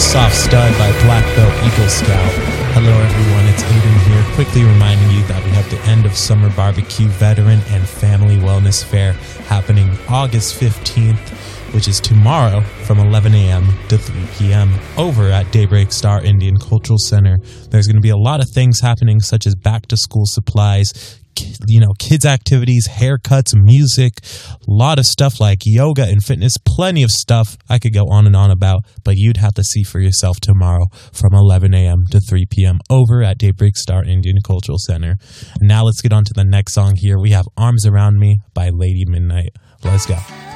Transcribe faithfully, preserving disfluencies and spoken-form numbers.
Soft Stud by Black Belt Eagle Scout. Hello everyone, it's Aiden here, quickly reminding you that we have the End of Summer Barbecue Veteran and Family Wellness Fair happening August fifteenth, which is tomorrow from eleven a.m. to three p.m. over at Daybreak Star Indian Cultural Center. There's going to be a lot of things happening, such as back-to-school supplies, you know, kids activities, haircuts, music, a lot of stuff like yoga and fitness, plenty of stuff I could go on and on about, but you'd have to see for yourself tomorrow from eleven a.m. to three p.m. over at Daybreak Star Indian Cultural Center. Now let's get on to the next song here. We have Arms Around Me by Lady Midnight. Let's go.